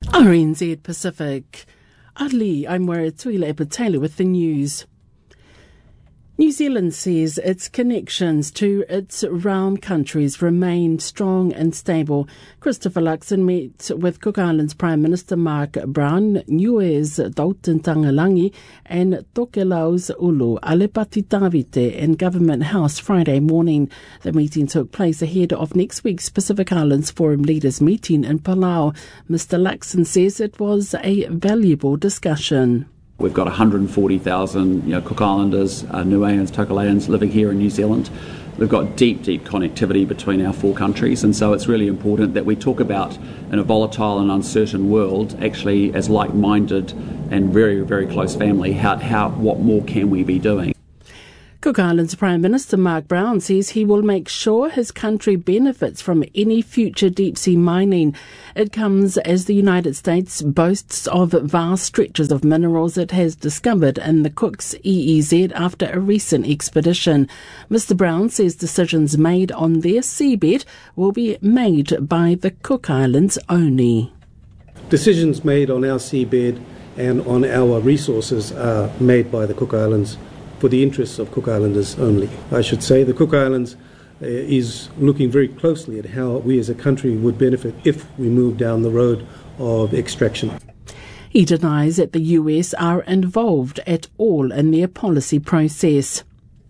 RNZ Pacific. Adli, I'm Tuile Epatela with the news. New Zealand says its connections to its realm countries remain strong and stable. Christopher Luxon met with Cook Islands Prime Minister Mark Brown, Niue's Dalton Tangalangi and Tokelau's Ulu Alepati Tavite in Government House Friday morning. The meeting took place ahead of next week's Pacific Islands Forum Leaders meeting in Palau. Mr. Luxon says it was a valuable discussion. We've got 140,000 Cook Islanders, Niueans, Tokelaeans living here in New Zealand. We've got deep connectivity between our four countries, and so it's really important that we talk about, in a volatile and uncertain world, actually as like-minded and very, very close family, what more can we be doing? Cook Islands Prime Minister Mark Brown says he will make sure his country benefits from any future deep-sea mining. It comes as the United States boasts of vast stretches of minerals it has discovered in the Cook's EEZ after a recent expedition. Mr. Brown says decisions made on their seabed will be made by the Cook Islands only. Decisions made on our seabed and on our resources are made by the Cook Islands for the interests of Cook Islanders only. I should say the Cook Islands is looking very closely at how we as a country would benefit if we move down the road of extraction. He denies that the US are involved at all in their policy process.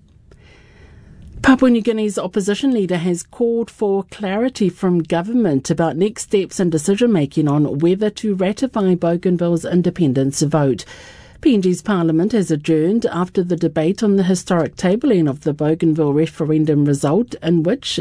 Papua New Guinea's opposition leader has called for clarity from government about next steps and decision-making on whether to ratify Bougainville's independence vote. PNG's parliament has adjourned after the debate on the historic tabling of the Bougainville referendum result, in which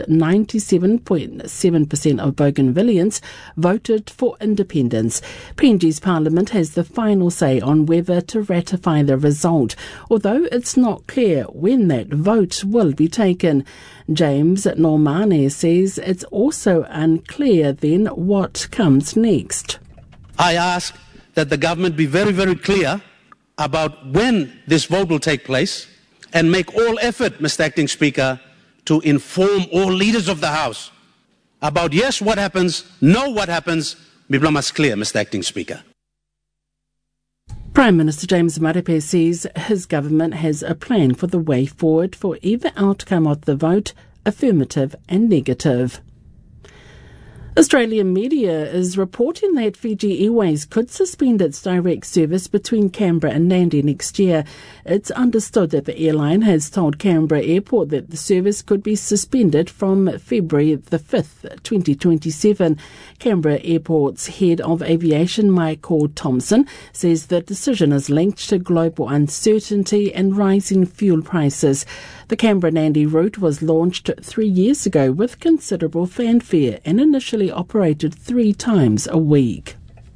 97.7% of Bougainvilleans voted for independence. PNG's parliament has the final say on whether to ratify the result, although it's not clear when that vote will be taken. James Normane says it's also unclear then what comes next. I ask that the government be very, very clear about when this vote will take place and make all effort, Mr. Acting Speaker, to inform all leaders of the House about yes, what happens, no, what happens. Biblamas clear, Mr. Acting Speaker. Prime Minister James Marape says his government has a plan for the way forward for either outcome of the vote, affirmative and negative. Australian media is reporting that Fiji Airways could suspend its direct service between Canberra and Nadi next year. It's understood that the airline has told Canberra Airport that the service could be suspended from February the 5th, 2027. Canberra Airport's head of aviation, Michael Thompson, says the decision is linked to global uncertainty and rising fuel prices. The Canberra-Nadi route was launched 3 years ago with considerable fanfare and initially operated 3 times a week.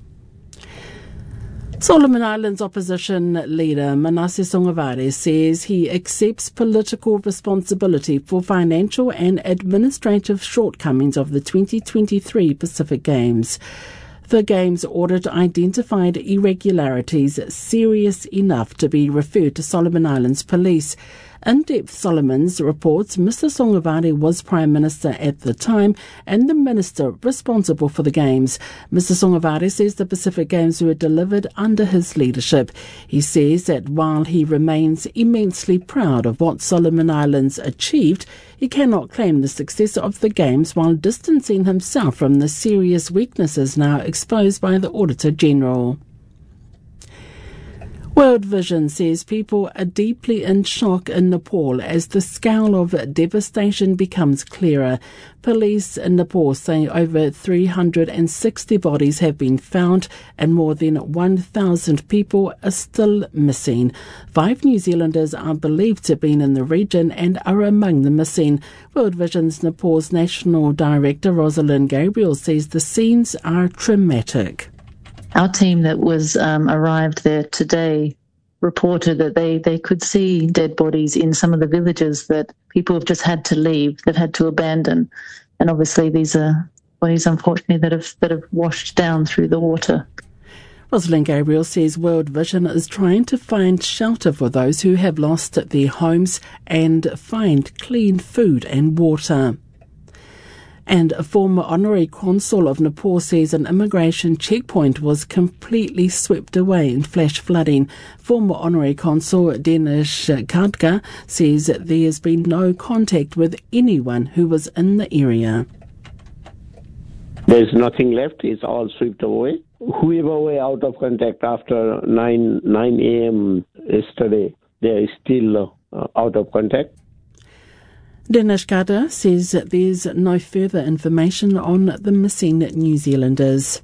Solomon Islands opposition leader Manasseh Sogavare says he accepts political responsibility for financial and administrative shortcomings of the 2023 Pacific Games. The Games audit identified irregularities serious enough to be referred to Solomon Islands Police. In-Depth Solomons reports Mr. Sogavare was Prime Minister at the time and the Minister responsible for the Games. Mr. Sogavare says the Pacific Games were delivered under his leadership. He says that while he remains immensely proud of what Solomon Islands achieved, he cannot claim the success of the Games while distancing himself from the serious weaknesses now exposed by the Auditor General. World Vision says people are deeply in shock in Nepal as the scale of devastation becomes clearer. Police in Nepal say over 360 bodies have been found and more than 1,000 people are still missing. 5 New Zealanders are believed to have been in the region and are among the missing. World Vision's Nepal's National Director Rosalind Gabriel says the scenes are traumatic. Our team that was arrived there today reported that they could see dead bodies in some of the villages that people have just had to leave, they've had to abandon. And obviously these are bodies, unfortunately, that have washed down through the water. Rosalind Gabriel says World Vision is trying to find shelter for those who have lost their homes and find clean food and water. And a former honorary consul of Nepal says an immigration checkpoint was completely swept away in flash flooding. Former honorary consul Dinesh Khadka says there has been no contact with anyone who was in the area. There's nothing left. It's all swept away. Whoever were out of contact after 9 a.m. yesterday, they are still out of contact. Dinesh Khadka says that there's no further information on the missing New Zealanders.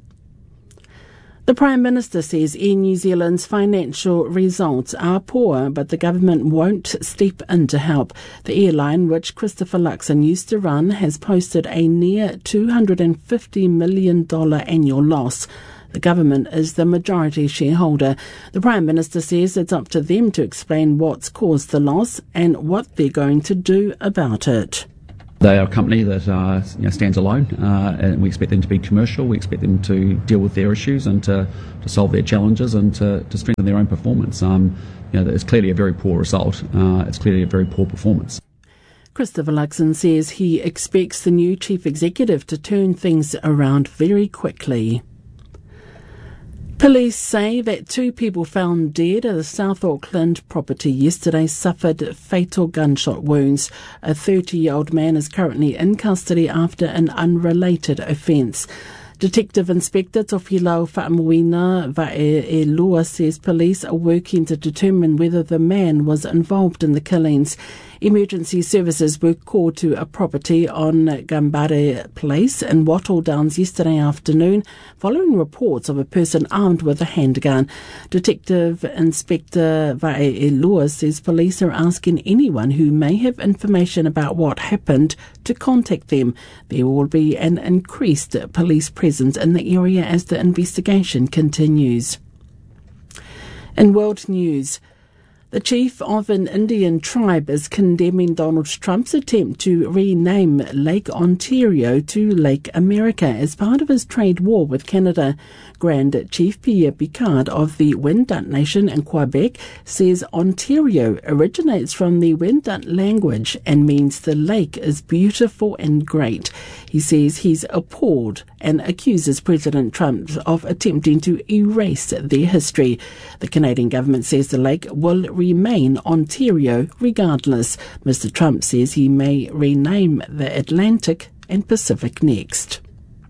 The Prime Minister says Air New Zealand's financial results are poor, but the government won't step in to help. The airline, which Christopher Luxon used to run, has posted a near $250 million annual loss. The government is the majority shareholder. The Prime Minister says it's up to them to explain what's caused the loss and what they're going to do about it. They are a company that stands alone, and we expect them to be commercial. We expect them to deal with their issues and to solve their challenges and to strengthen their own performance. It's clearly a very poor result. It's clearly a very poor performance. Christopher Luxon says he expects the new chief executive to turn things around very quickly. Police say that 2 people found dead at a South Auckland property yesterday suffered fatal gunshot wounds. A 30-year-old man is currently in custody after an unrelated offence. Detective Inspector Tofilau Fa'amuina Va'elua says police are working to determine whether the man was involved in the killings. Emergency services were called to a property on Gambare Place in Wattle Downs yesterday afternoon following reports of a person armed with a handgun. Detective Inspector Va'elua says police are asking anyone who may have information about what happened to contact them. There will be an increased police presence in the area as the investigation continues. In world news, the chief of an Indian tribe is condemning Donald Trump's attempt to rename Lake Ontario to Lake America as part of his trade war with Canada. Grand Chief Pierre Picard of the Wendat Nation in Quebec says Ontario originates from the Wendat language and means the lake is beautiful and great. He says he's appalled and accuses President Trump of attempting to erase their history. The Canadian government says the lake will remain Ontario regardless. Mr. Trump says he may rename the Atlantic and Pacific next.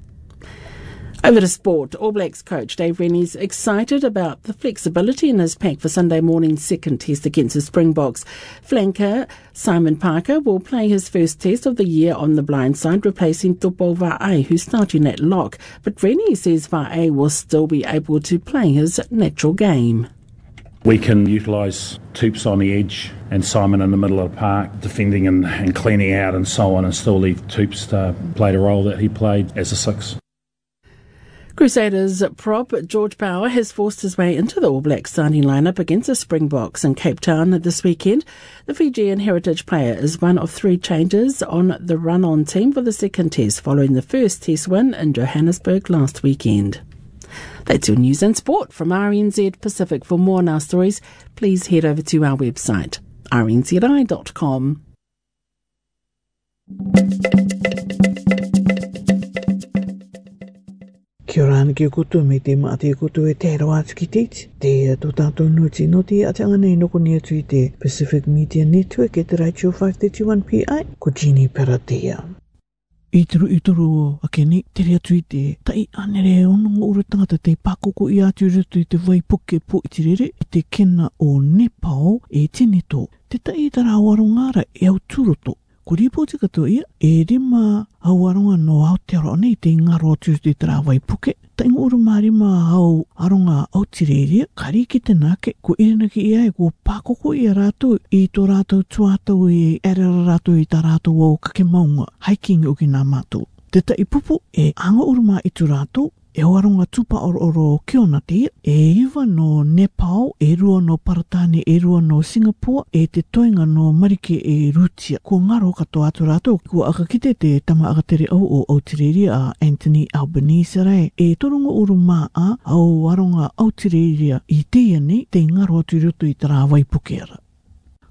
Over to sport, All Blacks coach Dave Rennie's excited about the flexibility in his pack for Sunday morning's second test against the Springboks. Flanker Simon Parker will play his first test of the year on the blind side, replacing Tupo Va'ai, who's starting at lock. But Rennie says Va'ai will still be able to play his natural game. We can utilise Toops on the edge and Simon in the middle of the park, defending and cleaning out and so on, and still leave Toops to play the role that he played as a 6. Crusaders prop George Power has forced his way into the All Blacks starting lineup against the Springboks in Cape Town this weekend. The Fijian heritage player is one of 3 changes on the run-on team for the second test following the first test win in Johannesburg last weekend. That's your news and sport from RNZ Pacific. For more on our stories, please head over to our website, rnzi.com. Kia ora ana ki kutu me te maate kutu e te rawa ki teiti. Te to tātou nuti no te atanga nei noko ni atu I te Pacific Media Network e te Rachel 531 PI ko Jeannie Peratea. I turu a keni te rea tui te tai anere ononga ura tangata te pakoko I atu rutu I te vai puke po I te rere I te kena o Nepal e Tineto. Te tai tarawaronga e au turoto. Ko ripo te katoa ia, e rima auaronga no Aotearoa nei te ngaro atu te tarawai puke. Ta ingo uru marima au aronga Aotearoa, kari ki te nake, ko irina ki ia e ko pakoko I a rātou, I tō rātou tuātou I erera rātou I tā rātou au kake maunga, hiking o ki nā mātou. Te tai pupu, e anga uru mā I tū rātou, e aronga tupa oro kiona te ia, e iwa no Nepal, e rua no Paratani, e rua no Singapore, e te toinga no Marike e Rutia. Ko ngaro katoa atu rātou, ko akakite te tama akatere au o Aotearoa a Anthony Albanese rai, e torongo uru maa au aronga Aotearoa I te ia nei, te ngaro atu rutu I tara waipukeara.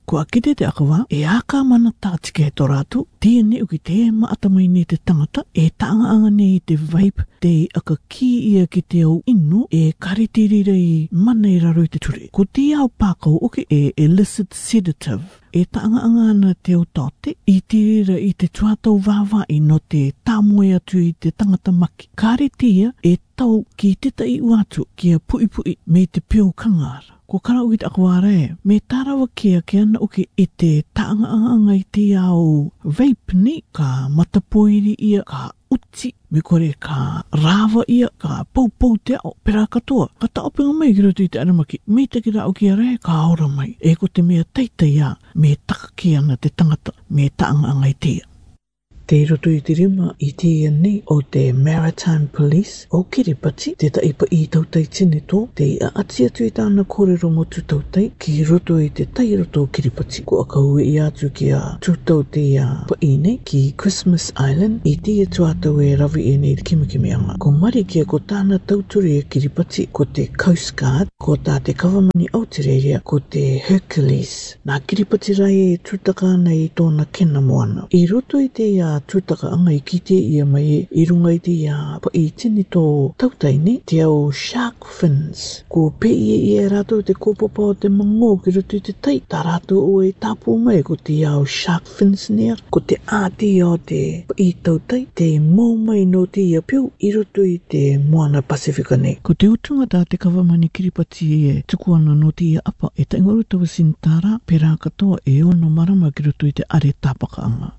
Kua kite te akawa, e aka mana tātike he tō rātu, tia ne uki te maatamai ne te tangata, e taanga ne i te vape, te aka ki ia ki te au inu, e karitiriri mana i raro i te ture. Ko te au pākau uki e illicit sedative, e taanga ana te au tote, i tirira i te tuatau vāwai no te tāmoe atu i te tangata maki. Karitia e tau ki te tai uatu, kia pui pui me te pio kangara. Ko kara uki te akware, me tarawa kia ana uki i te taanga i te au vape ni, ka matapoiri ia, ka uti, me kore ka rawa ia, ka pau te au, pera katoa. Ka taopinga mai ki roto i te aramaki, me te ki rao ki a re, ka aora mai. E ko te mea teita ia, me taka ki ana te tangata, me taanga i te ia. Te roto i te rima i te nei o te Maritime Police o Kiripati, te taipa i tautai tine tō, te ati atu i tāna kōrero motu tautai ki roto i te tai roto o Kiripati. Ko akaue i atu ki a tūtau te pai nei ki Christmas Island i te tuatau e rawi e nei kimikimianga. Ko mari kia ko tāna tauturi e Kiripati, ko te Coast Guard, ko tā te Kawamani Aotearoa, ko te Hercules. Nā Kiripati rai e tūtaka ana i tōna kena moana. I roto i te tūtaka anga i kite ia mai i runga i te pa i tini tō tautai ni te au shark fins. Ko pe i rātou te kōpapa o te mango ki roto i te tai. Tā rātou o e tāpū mai ko te au shark fins nea. Ko te āti o te pa i tautai te mō mai no te ia piu i roto i te moana Pasifika nei. Ko te utunga tā te Kawamani Kiripati e tukuana no te ia apa e taingoru tawa sintara pera katoa e ono marama ki roto i te are tāpaka anga.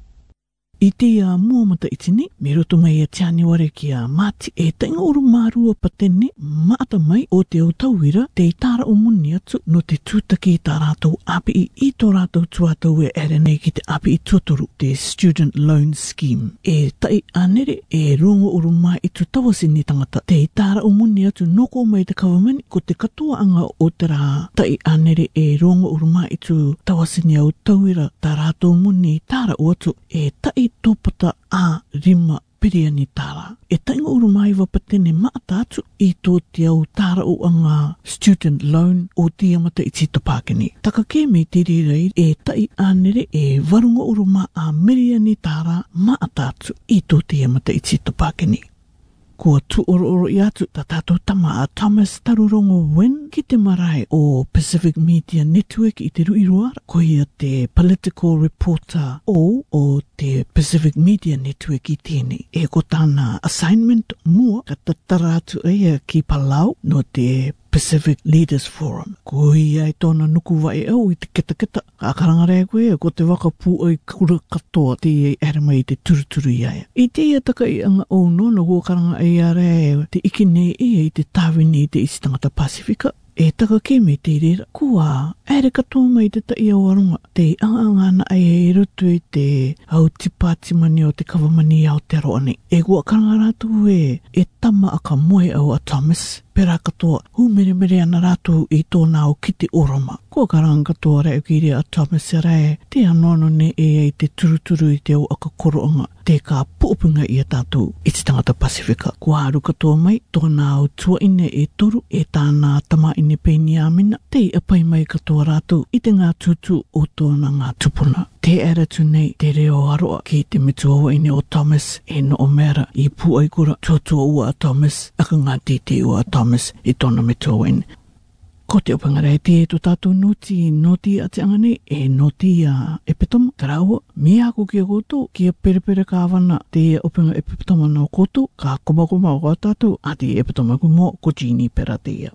I te muamata itini, me roto mai a tiani ware ki a mati e tainga uru marua patene maata mai o te au tauira te itara o muni atu no te tūtaki i tā rātou api i tō rātou tuatau e ere nei ki te api i tuatoru, te Student Loan Scheme. E tai anere e rongo uru mai i tu tawasini tangata. Te itara o muni atu noko mai te Kawamani ko te katoa anga o te rā. Tai anere e rongo uru mai i tu tawasini au tauira tā rātou muni i tāra o atu e tai tōpata a rima piriani tāra. E tainga uru mai wapatene maata atu i tō te au tāra o anga student loan o te amata i tito Pākeni. Taka ke me te rirei e tai anere e warunga uru ma a miriani tāra maata atu i tō te amata i tito Pākeni. Kua tu oro i atu ta tātou tama a Thomas Tarurongo Wen ki te marae o Pacific Media Network i te Ruiruara. Ko ia te political reporter o te Pacific Media Network i tēnei. E ko tāna assignment mua ka tatara atu eia ki Palau no te Pacific Leaders Forum. Ko ia i tōna nuku wai au i te kita. Ka karangarea koe ko te waka pū ai kura katoa te ere mai i te turuturu i aia. I te ia taka i anga o nono ko karanga ai are te ikine ia i te tāwini i te isi tangata Pasifika. E taka ke me te rera. Kua ere katoa mai te tai au arunga. Te angangana ai e rutu i te au tipati mani o te Kawamani Aotearoa nei. E kua karanga rātu e tama aka moe au a Thomas. Pera katoa, hu mere ana rātou i tōna o kiti oroma. Kua karanga katoa reo ki rea a Thomas rea, te anono ne i te turuturu i te au aka koroanga, te ka pupunga i a tātou i te tangata Pasifika. Kua haru katoa mai, tōna o tua ine e toru, e tāna tama ine peini amina, te apai mai katoa rātou i te ngā tutu o tōna ngā tupuna. Te era tu nei, te reo aroa ki te mituawa ine o Thomas e no o mera i pu ai kura tuatua ua a Thomas, aka ngā titi ua a Thomas i tōna mituawa ine. Ko te opangara e te e tō tātou noti a te angane e noti a epitoma. Taraua, me ako ki a koto, ki a perepere ka awana te opanga epitoma no koto, ka komakoma o tātou, a te epitoma kumo ko Jeannie pera te ia.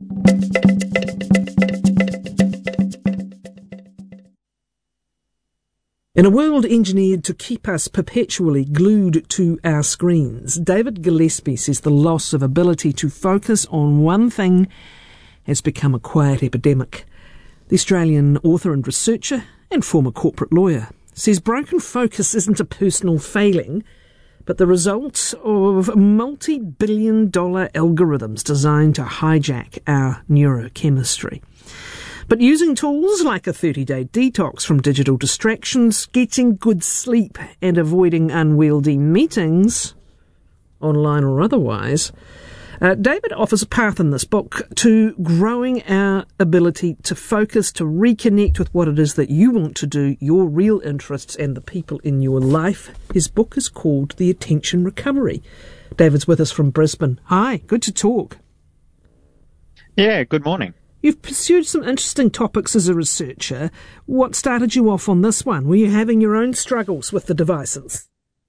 In a world engineered to keep us perpetually glued to our screens, David Gillespie says the loss of ability to focus on one thing has become a quiet epidemic. The Australian author and researcher and former corporate lawyer says broken focus isn't a personal failing, but the result of multi-billion-dollar algorithms designed to hijack our neurochemistry. But using tools like a 30-day detox from digital distractions, getting good sleep and avoiding unwieldy meetings, online or otherwise, David offers a path in this book to growing our ability to focus, to reconnect with what it is that you want to do, your real interests and the people in your life. His book is called The Attention Recovery. David's with us from Brisbane. Hi, good to talk. Yeah, good morning. You've pursued some interesting topics as a researcher. What started you off on this one? Were you having your own struggles with the devices?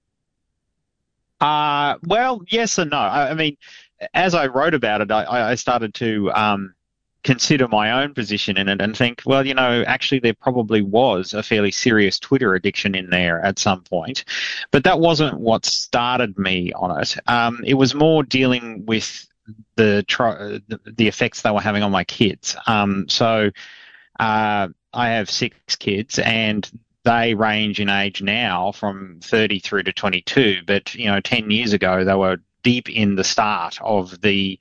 Well, yes and no. I mean, as I wrote about it, I started to consider my own position in it and think, well, you know, actually there probably was a fairly serious Twitter addiction in there at some point. But that wasn't what started me on it. It was more dealing with the effects they were having on my kids. So I have 6 kids, and they range in age now from 30 through to 22. But, you know, 10 years ago, they were deep in the start of the,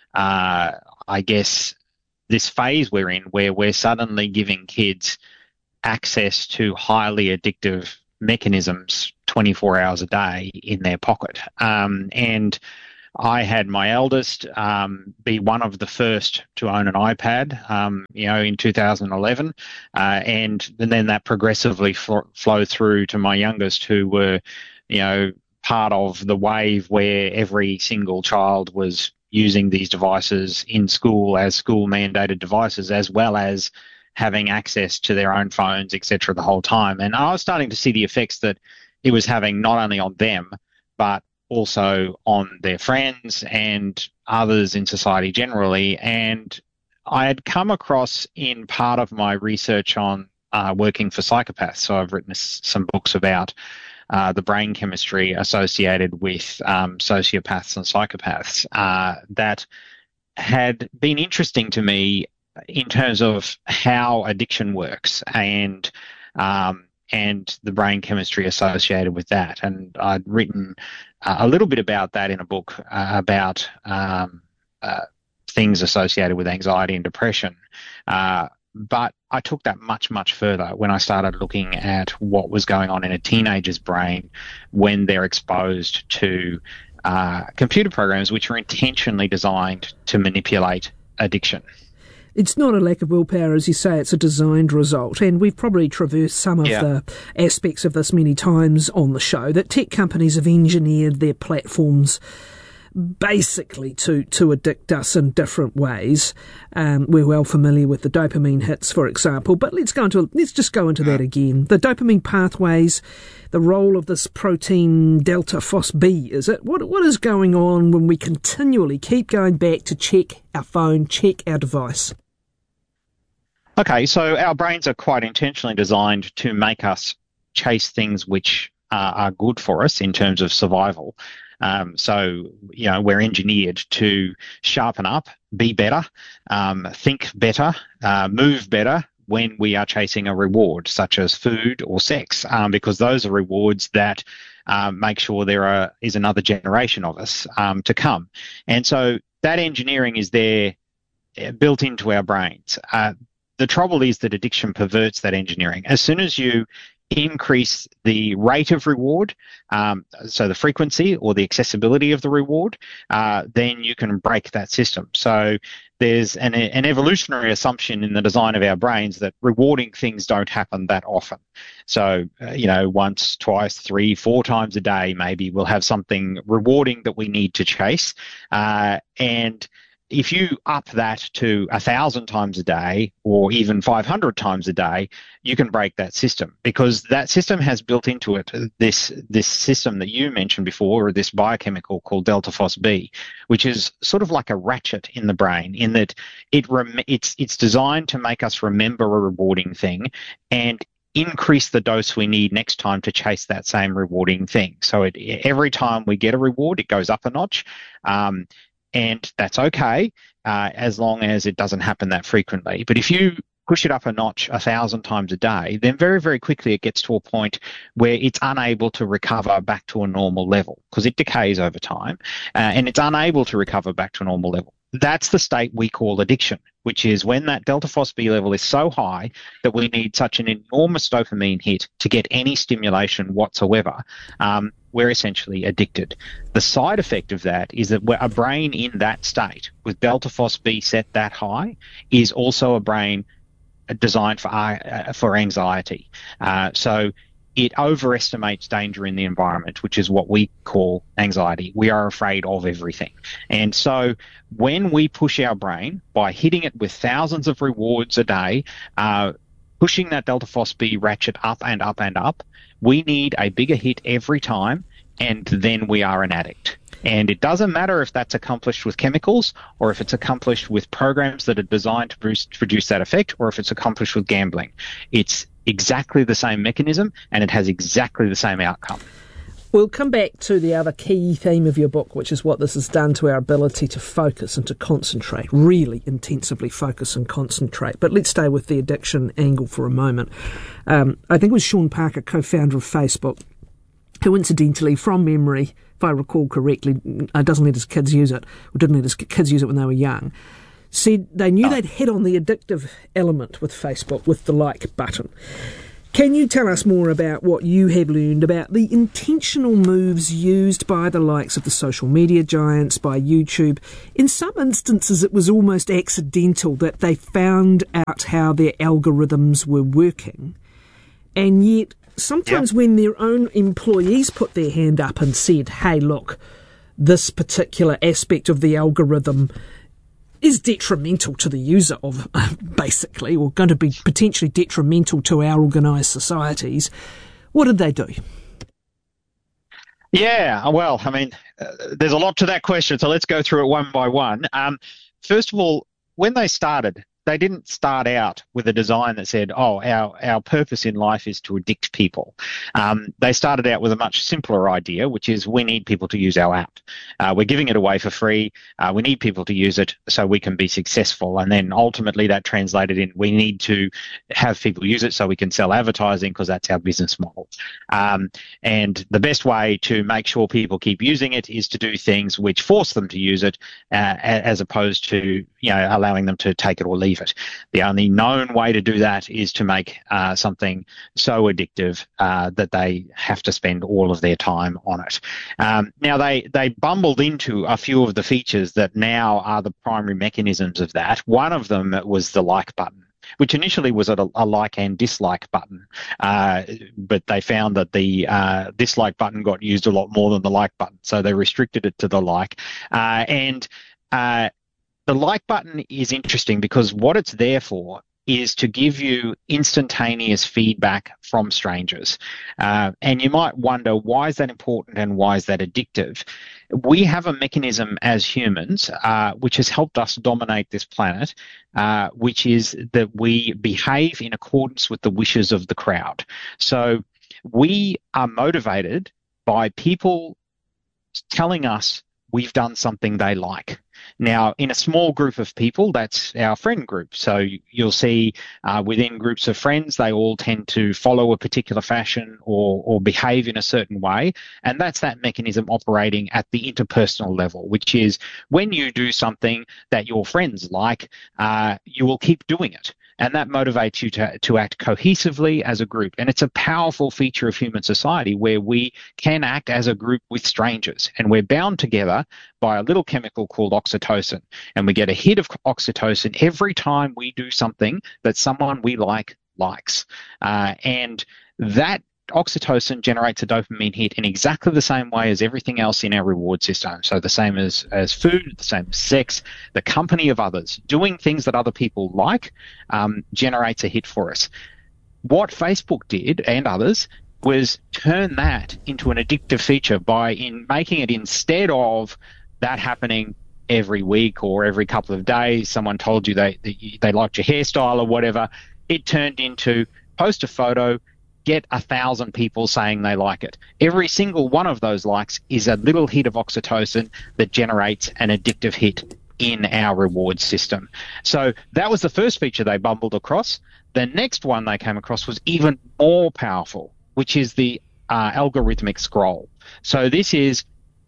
I guess, this phase we're in where we're suddenly giving kids access to highly addictive mechanisms 24 hours a day in their pocket. And I had my eldest be one of the first to own an iPad, in 2011, and then that progressively flowed through to my youngest, who were, part of the wave where every single child was using these devices in school as school-mandated devices, as well as having access to their own phones, etc., the whole time. And I was starting to see the effects that it was having not only on them, but also on their friends and others in society generally. And I had come across, in part of my research on working for psychopaths, so I've written some books about the brain chemistry associated with sociopaths and psychopaths that had been interesting to me in terms of how addiction works and the brain chemistry associated with that. And I'd written a little bit about that in a book about things associated with anxiety and depression. But I took that much, much further when I started looking at what was going on in a teenager's brain when they're exposed to computer programs which are intentionally designed to manipulate addiction. It's not a lack of willpower, as you say, it's a designed result. And we've probably traversed some of the aspects of this many times on the show, that tech companies have engineered their platforms basically to addict us in different ways. We're well familiar with the dopamine hits, for example, but let's just go into that again. The dopamine pathways, the role of this protein delta phos-B, is it? What is going on when we continually keep going back to check our phone, check our device? Okay, so our brains are quite intentionally designed to make us chase things which are good for us in terms of survival. So, we're engineered to sharpen up, be better, think better, move better when we are chasing a reward, such as food or sex, because those are rewards that make sure there is another generation of us to come. And so that engineering is there built into our brains. The trouble is that addiction perverts that engineering. As soon as you increase the rate of reward, so the frequency or the accessibility of the reward, then you can break that system. So there's an evolutionary assumption in the design of our brains that rewarding things don't happen that often. So, once, twice, 3, 4 times a day, maybe we'll have something rewarding that we need to chase. And if you up that to 1,000 times a day or even 500 times a day, you can break that system, because that system has built into it this system that you mentioned before, or this biochemical called delta phos-B, which is sort of like a ratchet in the brain, in that it's designed to make us remember a rewarding thing and increase the dose we need next time to chase that same rewarding thing. So every time we get a reward, it goes up a notch. And that's okay, as long as it doesn't happen that frequently. But if you push it up a notch 1,000 times a day, then very, very quickly it gets to a point where it's unable to recover back to a normal level, because it decays over time, and it's unable to recover back to a normal level. that's the state we call addiction, which is when that delta phos-B level is so high that we need such an enormous dopamine hit to get any stimulation whatsoever. We're essentially addicted. The side effect of that is that a brain in that state with delta phos-B set that high is also a brain designed for anxiety. So it overestimates danger in the environment, which is what we call anxiety. We are afraid of everything. And so when we push our brain by hitting it with thousands of rewards a day, pushing that delta phos-B ratchet up and up and up, we need a bigger hit every time, and then we are an addict. And it doesn't matter if that's accomplished with chemicals or if it's accomplished with programs that are designed to produce that effect, or if it's accomplished with gambling. It's exactly the same mechanism, and it has exactly the same outcome. We'll come back to the other key theme of your book, which is what this has done to our ability to focus and to concentrate, really intensively focus and concentrate. But let's stay with the addiction angle for a moment. I think it was Sean Parker, co-founder of Facebook, who incidentally, from memory, if I recall correctly, doesn't let his kids use it, or didn't let his kids use it when they were young, said they knew they'd hit on the addictive element with Facebook, with the like button. Can you tell us more about what you have learned about the intentional moves used by the likes of the social media giants, by YouTube? In some instances, it was almost accidental that they found out how their algorithms were working, and yet sometimes when their own employees put their hand up and said, hey, look, this particular aspect of the algorithm is detrimental to the user of, basically, or going to be potentially detrimental to our organised societies, what did they do? Yeah, well, I mean, there's a lot to that question, so let's go through it one by one. First of all, when they started, they didn't start out with a design that said, oh, our purpose in life is to addict people. They started out with a much simpler idea, which is we need people to use our app. We're giving it away for free. We need people to use it so we can be successful. And then ultimately that translated in we need to have people use it so we can sell advertising because that's our business model. And the best way to make sure people keep using it is to do things which force them to use it as opposed to allowing them to take it or leave it. The only known way to do that is to make something so addictive that they have to spend all of their time on it. Now, they bumbled into a few of the features that now are the primary mechanisms of that. One of them was the like button, which initially was a like and dislike button, but they found that the dislike button got used a lot more than the like button, so they restricted it to the like. The like button is interesting because what it's there for is to give you instantaneous feedback from strangers. And you might wonder, why is that important and why is that addictive? We have a mechanism as humans which has helped us dominate this planet, which is that we behave in accordance with the wishes of the crowd. So we are motivated by people telling us we've done something they like. Now, in a small group of people, that's our friend group. So you'll see within groups of friends, they all tend to follow a particular fashion or behave in a certain way. And that's that mechanism operating at the interpersonal level, which is when you do something that your friends like, you will keep doing it. And that motivates you to act cohesively as a group. And it's a powerful feature of human society where we can act as a group with strangers. And we're bound together by a little chemical called oxytocin. And we get a hit of oxytocin every time we do something that someone we like likes. And that oxytocin generates a dopamine hit in exactly the same way as everything else in our reward system. So the same as food, the same as sex, the company of others, doing things that other people like generates a hit for us. What Facebook did, and others, was turn that into an addictive feature by making it, instead of that happening every week or every couple of days, someone told you they liked your hairstyle or whatever, it turned into post a photo, get 1,000 people saying they like it. Every single one of those likes is a little hit of oxytocin that generates an addictive hit in our reward system. So that was the first feature they bumbled across. The next one they came across was even more powerful, which is the algorithmic scroll. So this is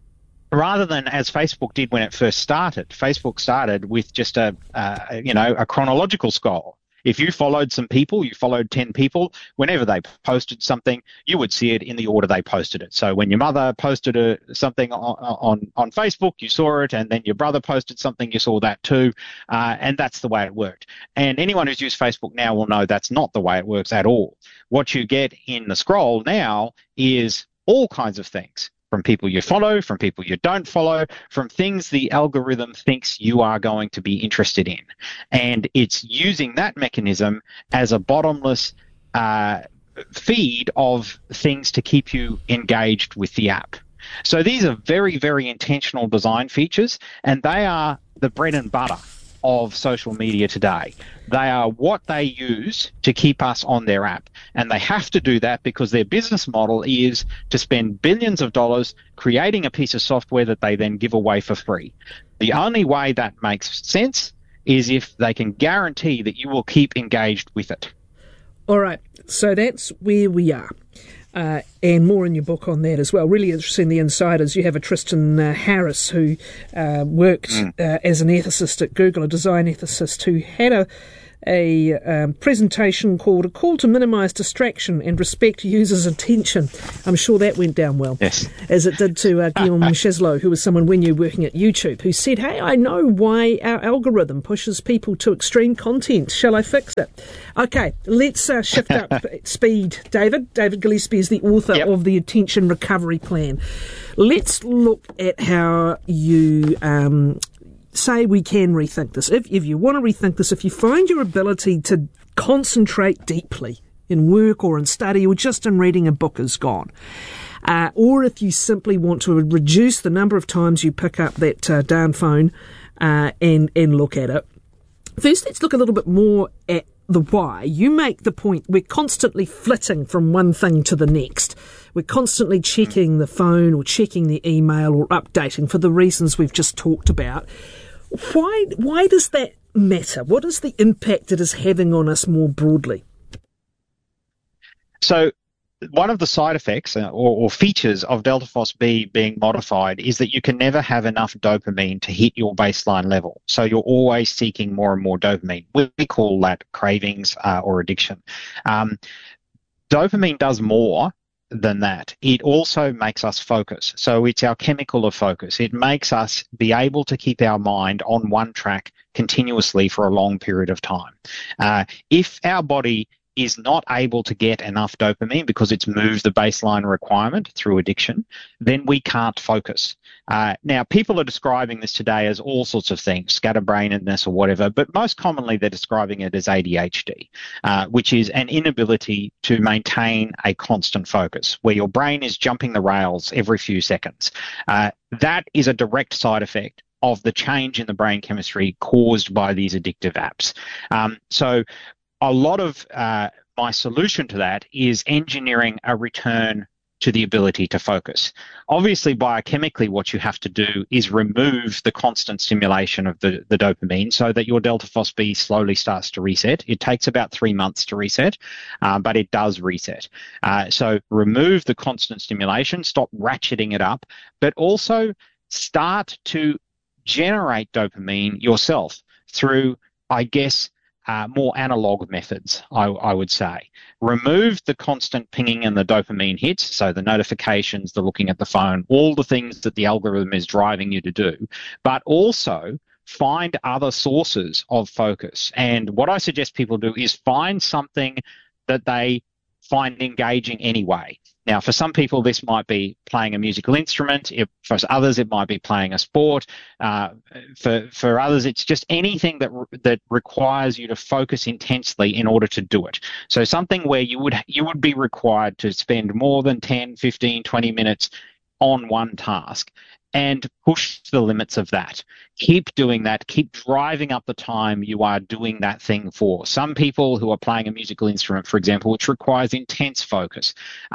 rather than as Facebook did when it first started. Facebook started with just a chronological scroll. If you followed some people, you followed 10 people, whenever they posted something, you would see it in the order they posted it. So when your mother posted something on Facebook, you saw it, and then your brother posted something, you saw that too, and that's the way it worked. And anyone who's used Facebook now will know that's not the way it works at all. What you get in the scroll now is all kinds of things. From people you follow, from people you don't follow, from things the algorithm thinks you are going to be interested in. And it's using that mechanism as a bottomless feed of things to keep you engaged with the app. So these are very, very intentional design features, and they are the bread and butter of social media today. They are what they use to keep us on their app. And they have to do that because their business model is to spend billions of dollars creating a piece of software that they then give away for free. The only way that makes sense is if they can guarantee that you will keep engaged with it. All right, so that's where we are. And more in your book on that as well. Really interesting, the insiders. You have a Tristan Harris who worked as an ethicist at Google, a design ethicist, who had a presentation called A Call to Minimise Distraction and Respect Users' Attention. I'm sure that went down well. Yes. As it did to Guillaume Cheslow, who was someone we knew working at YouTube, who said, hey, I know why our algorithm pushes people to extreme content. Shall I fix it? Okay, let's shift up speed. David Gillespie is the author of the Attention Recovery Plan. Let's look at how you say we can rethink this. If you want to rethink this, if you find your ability to concentrate deeply in work or in study or just in reading a book is gone, or if you simply want to reduce the number of times you pick up that darn phone and look at it, first let's look a little bit more at the why. You make the point we're constantly flitting from one thing to the next. We're constantly checking the phone or checking the email or updating for the reasons we've just talked about. Why does that matter? What is the impact it is having on us more broadly? So one of the side effects or features of Delta Phos-B being modified is that you can never have enough dopamine to hit your baseline level. So you're always seeking more and more dopamine. We call that cravings or addiction. Dopamine does more than that. It also makes us focus. So it's our chemical of focus. It makes us be able to keep our mind on one track continuously for a long period of time. If our body is not able to get enough dopamine because it's moved the baseline requirement through addiction, then we can't focus. Now, people are describing this today as all sorts of things, scatterbrainedness or whatever, but most commonly they're describing it as ADHD, which is an inability to maintain a constant focus, where your brain is jumping the rails every few seconds. That is a direct side effect of the change in the brain chemistry caused by these addictive apps. So a lot of my solution to that is engineering a return to the ability to focus. Obviously, biochemically, what you have to do is remove the constant stimulation of the dopamine so that your delta Phos-B slowly starts to reset. It takes about 3 months to reset, but it does reset. So remove the constant stimulation, stop ratcheting it up, but also start to generate dopamine yourself through, I guess, more analog methods, I would say. Remove the constant pinging and the dopamine hits, so the notifications, the looking at the phone, all the things that the algorithm is driving you to do, but also find other sources of focus. And what I suggest people do is find something that they find engaging anyway. Now, for some people, this might be playing a musical instrument. For others, it might be playing a sport. For others, it's just anything that requires you to focus intensely in order to do it. So something where you would be required to spend more than 10, 15, 20 minutes on one task and push the limits of that. Keep doing that. Keep driving up the time you are doing that thing for. Some people who are playing a musical instrument, for example, which requires intense focus,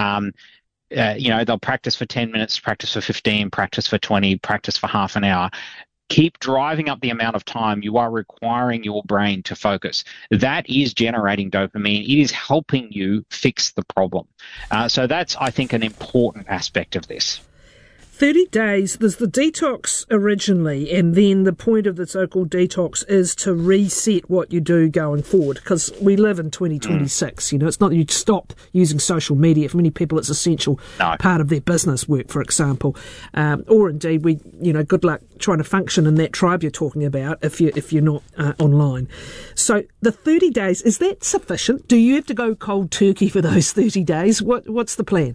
they'll practice for 10 minutes, practice for 15, practice for 20, practice for half an hour. Keep driving up the amount of time you are requiring your brain to focus. That is generating dopamine. It is helping you fix the problem. So that's, I think, an important aspect of this. 30 days, there's the detox originally, and then the point of the so-called detox is to reset what you do going forward, because we live in 2026. You know, it's not that you stop using social media. For many people, it's essential part of their business work, for example. Or indeed, good luck trying to function in that tribe you're talking about if you're not online. So the 30 days, is that sufficient? Do you have to go cold turkey for those 30 days? What's the plan?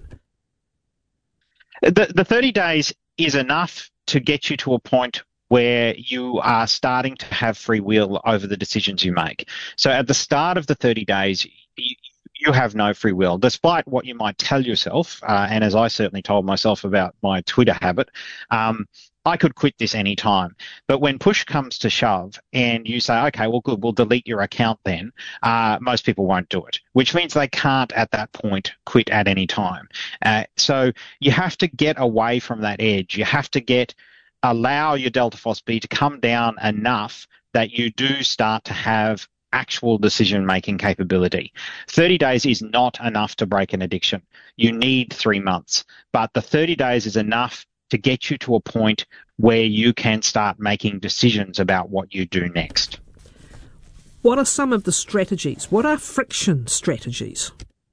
The 30 days is enough to get you to a point where you are starting to have free will over the decisions you make. So at the start of the 30 days, you have no free will, despite what you might tell yourself, and as I certainly told myself about my Twitter habit, I could quit this any time. But when push comes to shove and you say, okay, well, good, we'll delete your account then, most people won't do it, which means they can't at that point quit at any time. So you have to get away from that edge. You have to allow your delta phos-B to come down enough that you do start to have actual decision-making capability. 30 days is not enough to break an addiction. You need 3 months, but the 30 days is enough to get you to a point where you can start making decisions about what you do next. What are some of the strategies? What are friction strategies?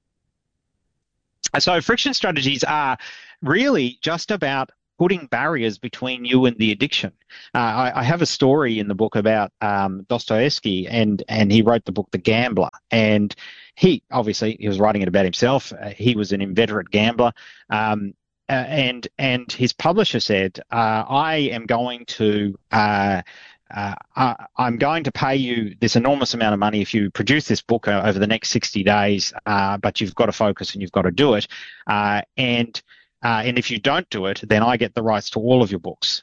So friction strategies are really just about putting barriers between you and the addiction. I have a story in the book about Dostoevsky, and he wrote the book The Gambler, and he was writing it about himself. He was an inveterate gambler. And his publisher said, I'm going to pay you this enormous amount of money if you produce this book over the next 60 days, but you've got to focus and you've got to do it. And if you don't do it, then I get the rights to all of your books.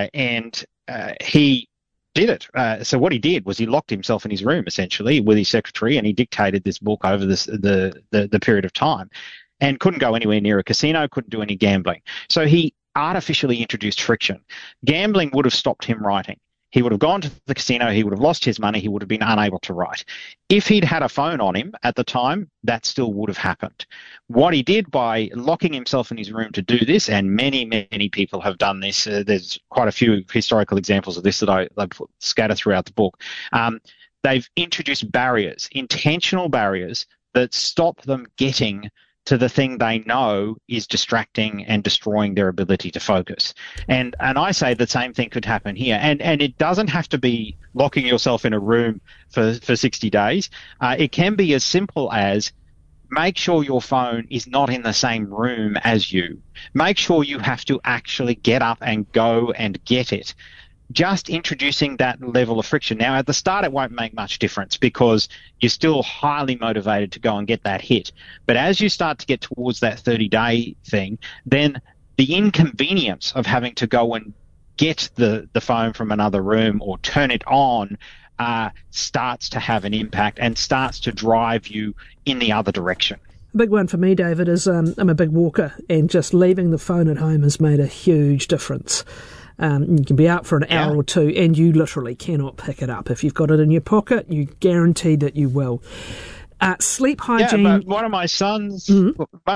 He did it. So what he did was he locked himself in his room, essentially, with his secretary, and he dictated this book over the period of time. And couldn't go anywhere near a casino, couldn't do any gambling. So he artificially introduced friction. Gambling would have stopped him writing. He would have gone to the casino, he would have lost his money, he would have been unable to write. If he'd had a phone on him at the time, that still would have happened. What he did by locking himself in his room to do this, and many, many people have done this, there's quite a few historical examples of this that I scatter throughout the book, they've introduced barriers, intentional barriers, that stop them getting to the thing they know is distracting and destroying their ability to focus. And I say the same thing could happen here. And it doesn't have to be locking yourself in a room for 60 days. It can be as simple as make sure your phone is not in the same room as you. Make sure you have to actually get up and go and get it. Just introducing that level of friction. Now, at the start, it won't make much difference because you're still highly motivated to go and get that hit. But as you start to get towards that 30-day thing, then the inconvenience of having to go and get the phone from another room or turn it on starts to have an impact and starts to drive you in the other direction. A big one for me, David, is I'm a big walker, and just leaving the phone at home has made a huge difference. You can be out for an hour or two and you literally cannot pick it up. If you've got it in your pocket, you guarantee that you will. Sleep hygiene. Yeah, but one of my sons did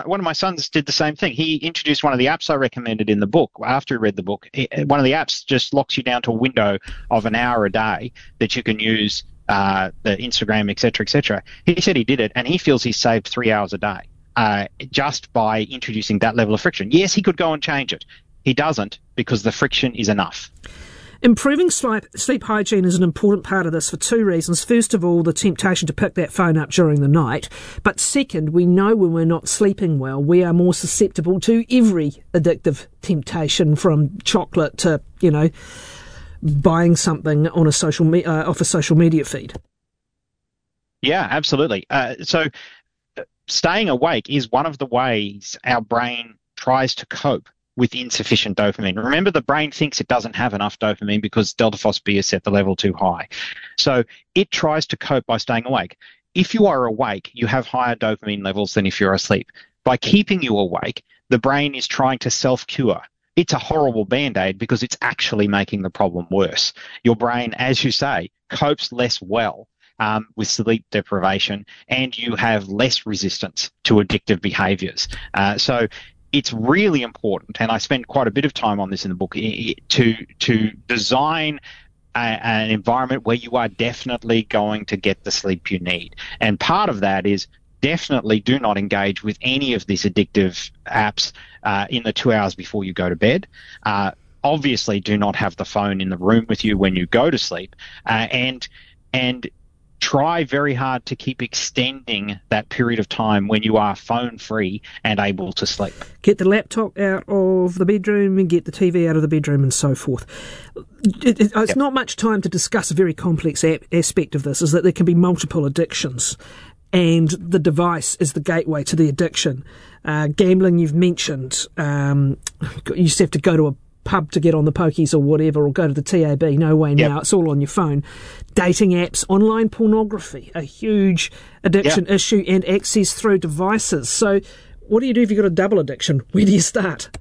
the same thing. He introduced one of the apps I recommended in the book. After he read the book, one of the apps just locks you down to a window of an hour a day that you can use, the Instagram, et cetera, He said he did it, and he feels he's saved 3 hours a day just by introducing that level of friction. Yes, he could go and change it. He doesn't, because the friction is enough. Improving sleep hygiene is an important part of this for two reasons. First of all, the temptation to pick that phone up during the night. But second, we know when we're not sleeping well, we are more susceptible to every addictive temptation, from chocolate to, buying something on off a social media feed. Yeah, absolutely. So staying awake is one of the ways our brain tries to cope with insufficient dopamine. Remember, the brain thinks it doesn't have enough dopamine because delta phos-B has set the level too high. So it tries to cope by staying awake. If you are awake, you have higher dopamine levels than if you're asleep. By keeping you awake, the brain is trying to self-cure. It's a horrible Band-Aid because it's actually making the problem worse. Your brain, as you say, copes less well with sleep deprivation, and you have less resistance to addictive behaviours. So it's really important, and I spend quite a bit of time on this in the book, to design an environment where you are definitely going to get the sleep you need. And part of that is definitely do not engage with any of these addictive apps in the 2 hours before you go to bed. Obviously, do not have the phone in the room with you when you go to sleep, and try very hard to keep extending that period of time when you are phone-free and able to sleep. Get the laptop out of the bedroom and get the TV out of the bedroom and so forth. It's not much time to discuss a very complex aspect of this, is that there can be multiple addictions, and the device is the gateway to the addiction. Gambling, you've mentioned. You used to have to go to a pub to get on the pokies or whatever, or go to the TAB. No way now. It's all on your phone. Dating apps, online pornography, a huge addiction issue, and access through devices. So what do you do if you've got a double addiction? Where do you start?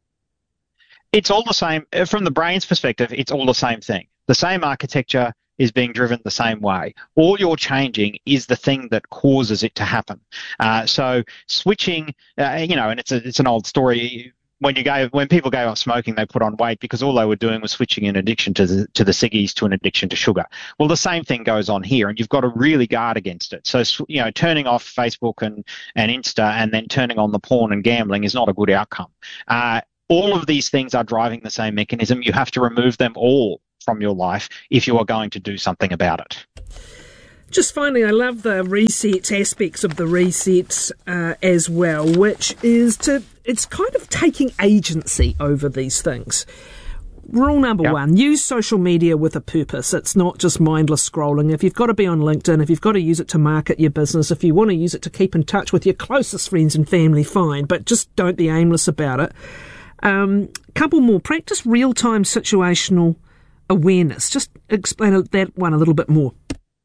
It's all the same. From the brain's perspective, it's all the same thing. The same architecture is being driven the same way. All you're changing is the thing that causes it to happen. So switching, and it's an old story. When people gave up smoking, they put on weight because all they were doing was switching an addiction to the ciggies to an addiction to sugar. Well, the same thing goes on here, and you've got to really guard against it. So, turning off Facebook and Insta and then turning on the porn and gambling is not a good outcome. All of these things are driving the same mechanism. You have to remove them all from your life if you are going to do something about it. Just finally, I love the reset aspects of the resets as well, which is it's kind of taking agency over these things. Rule number one, use social media with a purpose. It's not just mindless scrolling. If you've got to be on LinkedIn, if you've got to use it to market your business, if you want to use it to keep in touch with your closest friends and family, fine, but just don't be aimless about it. Couple more. Practice real-time situational awareness. Just explain that one a little bit more.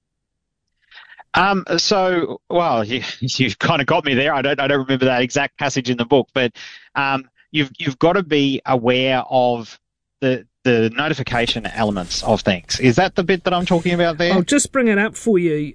You kind of got me there. I don't remember that exact passage in the book, but you've got to be aware of the notification elements of things. Is that the bit that I'm talking about there? I'll just bring it up for you.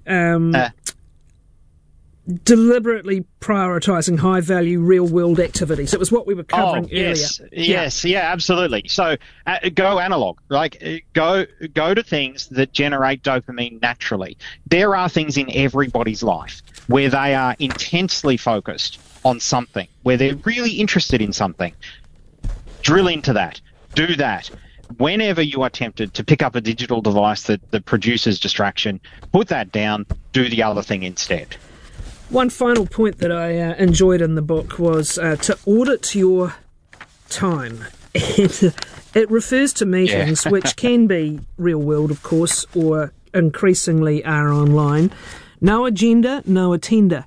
Deliberately prioritising high-value, real-world activities. It was what we were covering earlier. Yes, absolutely. So go analog. Go to things that generate dopamine naturally. There are things in everybody's life where they are intensely focused on something, where they're really interested in something. Drill into that. Do that. Whenever you are tempted to pick up a digital device that produces distraction, put that down, do the other thing instead. One final point that I enjoyed in the book was to audit your time. And it refers to meetings, which can be real world, of course, or increasingly are online. No agenda, no attender.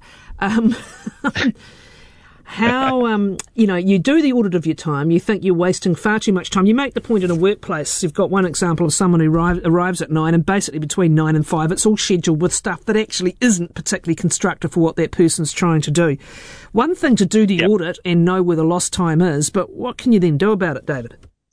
You do the audit of your time, you think you're wasting far too much time. You make the point in a workplace, you've got one example of someone who arrives at 9, and basically between 9 and 5, it's all scheduled with stuff that actually isn't particularly constructive for what that person's trying to do. One thing to do the audit and know where the lost time is, but what can you then do about it, David?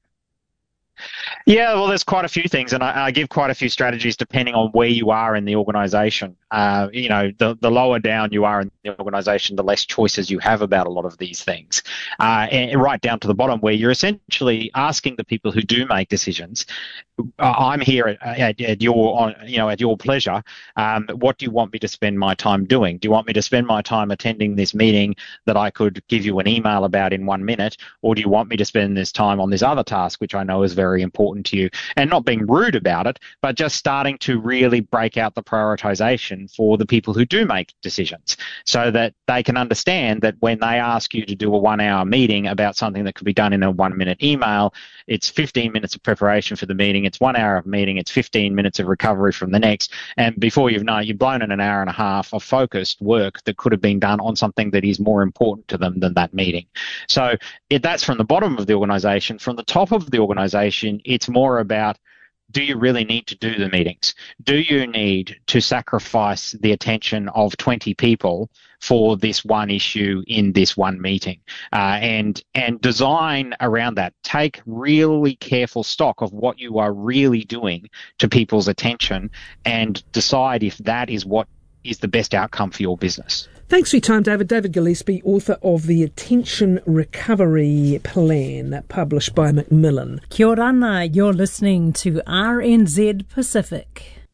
Yeah, well, there's quite a few things, and I give quite a few strategies depending on where you are in the organisation. The lower down you are in the organisation, the less choices you have about a lot of these things. And right down to the bottom, where you're essentially asking the people who do make decisions, I'm here at your pleasure. What do you want me to spend my time doing? Do you want me to spend my time attending this meeting that I could give you an email about in 1 minute, or do you want me to spend this time on this other task, which I know is very important to you? And not being rude about it, but just starting to really break out the prioritization for the people who do make decisions, so that they can understand that when they ask you to do a 1 hour meeting about something that could be done in a 1 minute email, it's 15 minutes of preparation for the meeting, it's 1 hour of meeting, it's 15 minutes of recovery from the next, and before you've known, you've blown in an hour and a half of focused work that could have been done on something that is more important to them than that meeting. So that's from the bottom of the organization. From the top of the organization, it's more about, do you really need to do the meetings? Do you need to sacrifice the attention of 20 people for this one issue in this one meeting? And design around that. Take really careful stock of what you are really doing to people's attention, and decide if that is what is the best outcome for your business. Thanks for your time, David. David Gillespie, author of the Attention Recovery Plan, published by Macmillan. Kia ora, you're listening to RNZ Pacific.